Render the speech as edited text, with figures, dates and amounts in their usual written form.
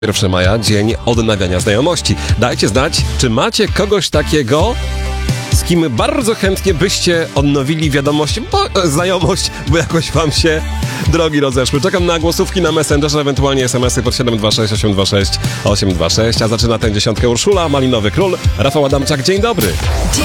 1 maja, dzień odnawiania znajomości. Dajcie znać, czy macie kogoś takiego, z kim bardzo chętnie byście odnowili znajomość, bo jakoś wam się drogi rozeszły. Czekam na głosówki na Messengerze, ewentualnie SMS-y pod 726 826 826, a zaczyna tę dziesiątkę Urszula, Malinowy Król, Rafał Adamczak, dzień dobry.